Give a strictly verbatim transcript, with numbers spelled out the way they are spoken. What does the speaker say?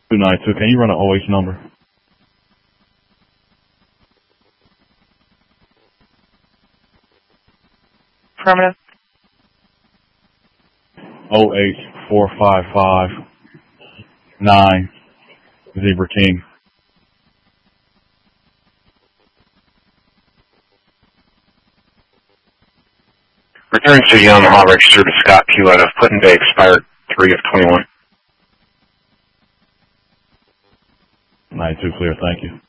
two nine two, can you run an O H number? Affirmative. O H four five five nine Zebra King. Return to Yamaha registered to Scott Q out of Clinton Bay, expired three of twenty-one. nine two clear, thank you.